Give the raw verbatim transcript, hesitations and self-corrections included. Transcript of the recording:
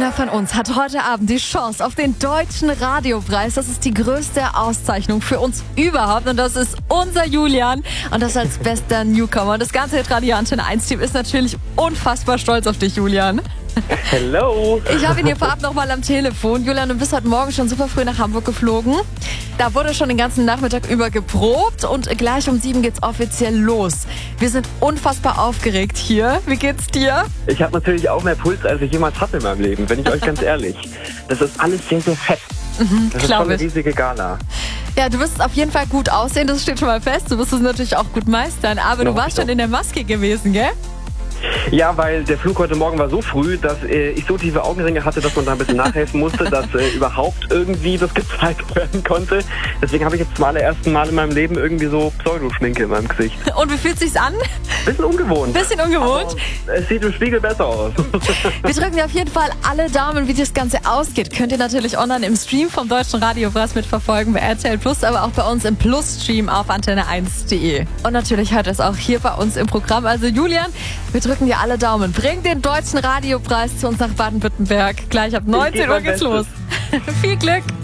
Einer von uns hat heute Abend die Chance auf den Deutschen Radiopreis. Das ist die größte Auszeichnung für uns überhaupt. Und das ist unser Julian. Und das als bester Newcomer. Und das ganze Radio Antenne eins Team ist natürlich unfassbar stolz auf dich, Julian. Hello. Ich habe ihn hier vorab nochmal am Telefon. Julian, du bist heute Morgen schon super früh nach Hamburg geflogen. Da wurde schon den ganzen Nachmittag über geprobt und gleich um sieben geht's offiziell los. Wir sind unfassbar aufgeregt hier. Wie geht's dir? Ich habe natürlich auch mehr Puls, als ich jemals hatte in meinem Leben, bin ich euch ganz ehrlich. Das ist alles sehr, sehr fett. Mhm, das ist schon eine riesige Gala. Ja, du wirst es auf jeden Fall gut aussehen, das steht schon mal fest. Du wirst es natürlich auch gut meistern, aber Ja, du warst schon in der Maske gewesen, gell? Ja, weil der Flug heute Morgen war so früh, dass äh, ich so tiefe Augenringe hatte, dass man da ein bisschen nachhelfen musste, dass äh, überhaupt irgendwie das gezeigt werden konnte. Deswegen habe ich jetzt zum allerersten Mal in meinem Leben irgendwie so Pseudoschminke in meinem Gesicht. Und wie fühlt sich's an? Bisschen ungewohnt. Bisschen ungewohnt? Aber es sieht im Spiegel besser aus. Wir drücken dir auf jeden Fall alle Daumen, wie das Ganze ausgeht. Könnt ihr natürlich online im Stream vom Deutschen Radiopreis mitverfolgen, bei R T L Plus, aber auch bei uns im Plus-Stream auf antenne eins punkt de. Und natürlich hört es auch hier bei uns im Programm. Also Julian, wir drücken dir alle Daumen. Bring den Deutschen Radiopreis zu uns nach Baden-Württemberg. Gleich ab neunzehn Uhr geht's los. Viel Glück!